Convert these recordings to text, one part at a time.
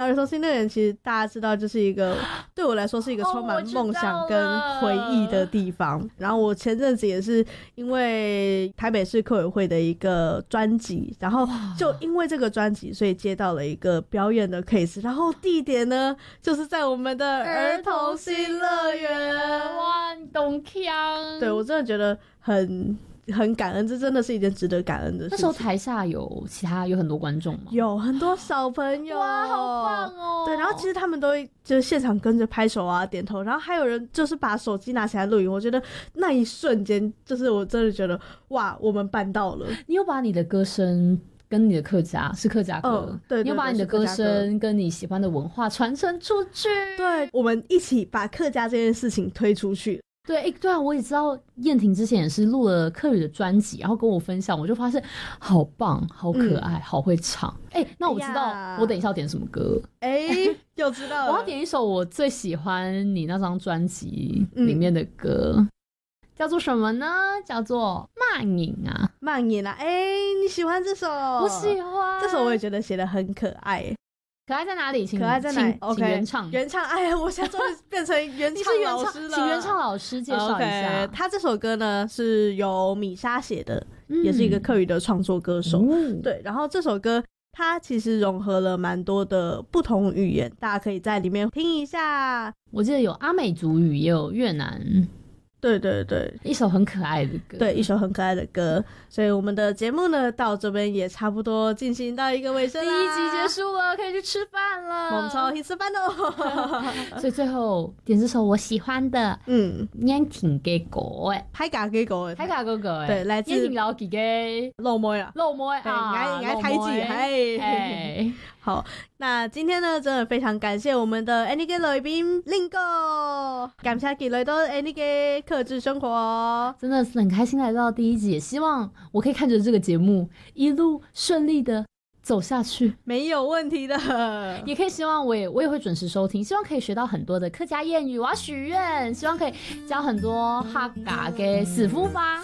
儿童新乐园其实大家知道，就是一个对我来说是一个充满梦想跟回忆的地方。然后我前阵子也是因为台北市客委会的一个专辑，然后就因为这个专辑，所以接到了一个表演的 case， 然后地点呢就是在我们的儿童新乐园。 哇，你懂腔。 对，我真的觉得很感恩，这真的是一件值得感恩的事情。 那时候台下有很多观众吗？ 有很多小朋友， 哇，好棒哦！ 对，然后其实他们都会就是现场跟着拍手啊、点头，然后还有人就是把手机拿起来录影。我觉得那一瞬间，就是我真的觉得哇，我们办到了。 你有把你的歌声跟你的客家歌， 对， 你有把你的歌声跟你喜欢的文化传承出去。 对，我们一起把客家这件事情推出去。 对，对啊，我也知道燕婷之前也是录了客语的专辑，然后跟我分享，我就发现好棒、好可爱、好会唱。那我知道我等一下要点什么歌。 又知道了。 我要点一首我最喜欢你那张专辑里面的歌。叫做什么呢？叫做慢影啊， 慢影啊！你喜欢这首？ 我喜欢这首，我也觉得写得很可爱。 可爱在哪里？ 可爱在哪里？ 请原唱。 原唱，我现在终于变成原唱老师了。 请原唱老师介绍一下。 他这首歌呢是由米莎写的，也是一个客语的创作歌手。对，然后这首歌它其实融合了蛮多的不同语言，大家可以在里面听一下。 我记得有阿美族语，也有越南。 对对对， 一首很可爱的歌。 对，一首很可爱的歌。所以我们的节目呢到这边也差不多进行到一个尾声啦。 第一集结束了，可以去吃饭了。 我们超去吃饭哦。 所以最后点这首我喜欢的燕婷嘅歌诶， 海家嘅歌， 海家嘅歌诶， 对，来自燕婷老吉嘅老妹啊， 老妹啊，应该台字嘿。好，那今天呢，真的非常感谢我们的 Annie 嘅來賓令哥，感謝佢來到 Annie 嘅客製生活， 真的是很開心來到第一集，也希望我可以看着這個節目一路順利的走下去， 沒有問題的。 也可以希望我也會準時收聽，希望可以學到很多的客家諺語。我要許願，希望可以教很多客家嘅死夫吧，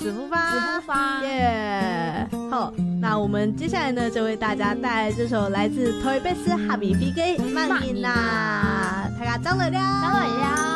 耶！好，那我們接下來呢，就為大家帶來這首來自台北市哈比飛嘅慢影啦，大家張來了。